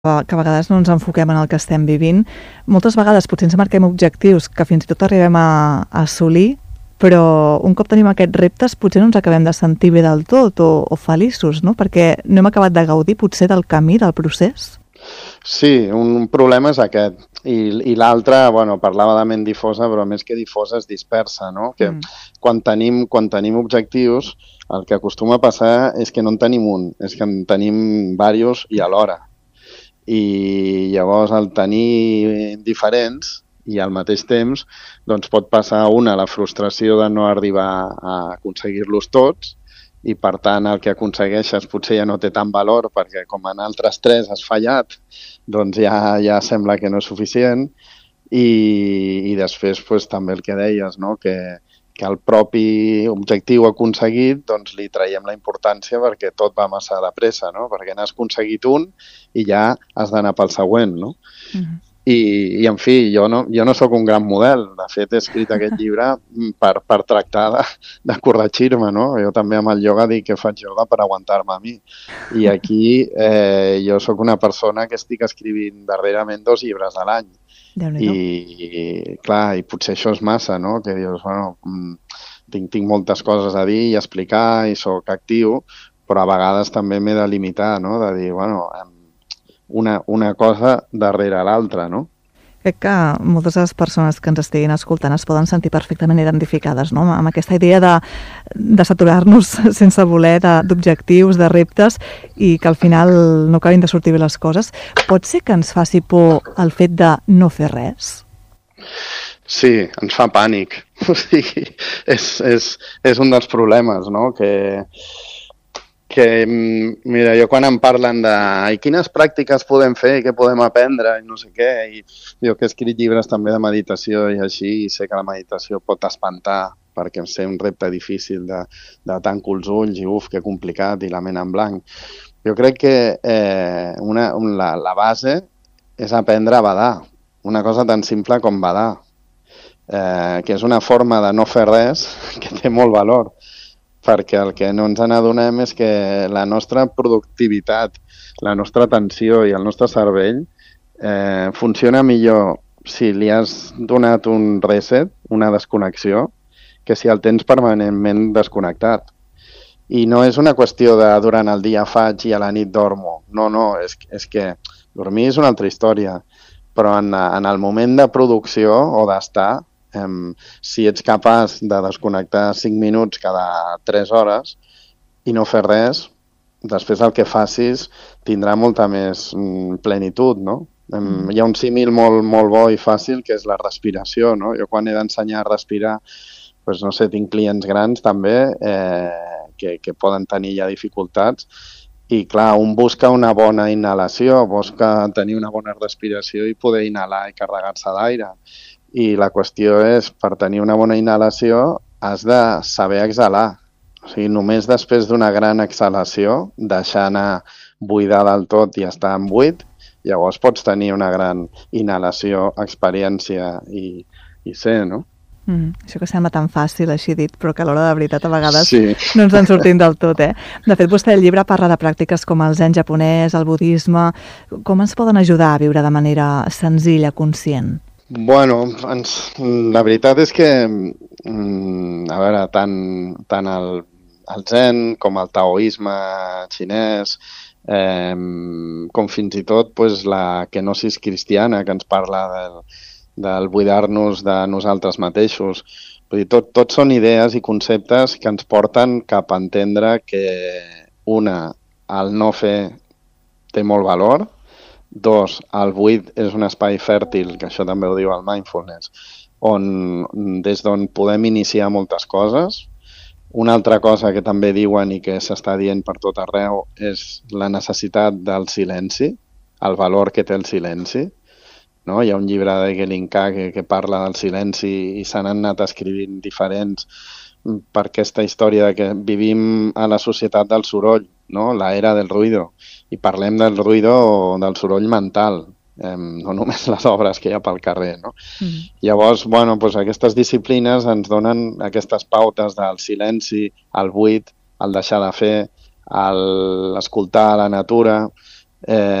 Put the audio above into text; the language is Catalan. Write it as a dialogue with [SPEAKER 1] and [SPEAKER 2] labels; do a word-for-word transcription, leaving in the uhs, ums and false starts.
[SPEAKER 1] que a vegades no ens enfoquem en el que estem vivint. Moltes vegades potser ens marquem objectius que fins i tot arribem a, a assolir, però un cop tenim aquests reptes potser no ens acabem de sentir bé del tot o, o feliços, no? Perquè no hem acabat de gaudir potser del camí, del procés.
[SPEAKER 2] Sí, un problema és aquest. I, i l'altre, bueno, parlava de ment difosa, però més que difosa és dispersa, no? Que mm. quan, tenim, quan tenim objectius, el que acostuma a passar és que no en tenim un, és que en tenim diversos i alhora. I llavors al tenir diferents i al mateix temps doncs pot passar una la frustració de no arribar a aconseguir-los tots i per tant el que aconsegueixes potser ja no té tant valor perquè com en altres tres has fallat doncs ja, ja sembla que no és suficient i, i després pues, també el que deies, no? que que el propi objectiu aconseguit doncs li traiem la importància perquè tot va massa de pressa, no? Perquè n'has aconseguit un i ja has d'anar pel següent, no? Uh-huh. I, i en fi, jo no, jo no sóc un gran model, de fet he escrit aquest llibre per, per tractar de, de corregir-me, no? Jo també amb el ioga dic que faig ioga per aguantar-me a mi. I aquí eh, jo sóc una persona que estic escrivint darrerament dos llibres a l'any. I, i clar, i potser això és massa, no? Que dius, bueno, tinc, tinc moltes coses a dir i explicar i sóc actiu, però a vegades també m'he de limitar, no? De dir, bueno, una, una cosa darrere l'altra, no?
[SPEAKER 1] Crec que moltes de les persones que ens estiguin escoltant es poden sentir perfectament identificades, no? Amb aquesta idea de, de saturar-nos sense voler d'objectius, de, de reptes i que al final no acabin de sortir bé les coses. Pot ser que ens faci por el fet de no fer res?
[SPEAKER 2] Sí, ens fa pànic. O sigui, és, és, és un dels problemes, no? Que... que, mira, jo quan em parlen de i quines pràctiques podem fer i què podem aprendre i no sé què, i jo que he escrit llibres també de meditació i així, i sé que la meditació pot espantar perquè em sé un repte difícil de, de tanco els ulls i uf, que complicat, i la ment en blanc. Jo crec que eh, una, la, la base és aprendre a badar, una cosa tan simple com badar, eh, que és una forma de no fer res que té molt valor, perquè el que no ens n'adonem és que la nostra productivitat, la nostra atenció i el nostre cervell eh, funciona millor si li has donat un reset, una desconnexió, que si el tens permanentment desconnectat. I no és una qüestió de durant el dia faig i a la nit dormo. No, no, és, és que dormir és una altra història, però en, en el moment de producció o d'estar, Um, si ets capaç de desconnectar cinc minuts cada tres hores i no fer res, després el que facis tindrà molta més um, plenitud, no? Um, hi ha un símil molt, molt bo i fàcil que és la respiració, no? Jo quan he d'ensenyar a respirar, doncs no sé, tinc clients grans també eh, que, que poden tenir ja dificultats i clar, un busca una bona inhalació, busca tenir una bona respiració i poder inhalar i carregar-se d'aire. I la qüestió és, per tenir una bona inhalació, has de saber exhalar. O sigui, només després d'una gran exhalació, deixar anar buidar del tot i estar en buit, llavors pots tenir una gran inhalació, experiència i, i ser, no?
[SPEAKER 1] Mm, això que sembla tan fàcil, així dit, però que a l'hora de veritat a vegades
[SPEAKER 2] sí.
[SPEAKER 1] no ens en sortim del tot, eh? De fet, vostè el llibre parla de pràctiques com el zen japonès, el budisme. Com ens poden ajudar a viure de manera senzilla, conscient?
[SPEAKER 2] Bueno, ens, la veritat és que, a veure, tant, tant el, el zen com el taoisme xinès, eh, com fins i tot pues, la kenosis cristiana que ens parla del, del buidar-nos de nosaltres mateixos. Vull dir, tot, tot són idees i conceptes que ens porten cap a entendre que, una, el no fer té molt valor. Dos, el buit és un espai fèrtil, que això també ho diu el mindfulness, on, des d'on podem iniciar moltes coses. Una altra cosa que també diuen i que s'està dient per tot arreu és la necessitat del silenci, el valor que té el silenci. No? Hi ha un llibre de Gelinka que, que parla del silenci i se n'han anat escrivint diferents per aquesta història de que vivim a la societat del soroll, no? La era del ruïdo. I parlem del ruïdo o del soroll mental, eh, no només les obres que hi ha pel carrer, no? Mm. Llavors, bueno, doncs aquestes disciplines ens donen aquestes pautes del silenci, el buit, el deixar de fer, l'escoltar la natura, eh,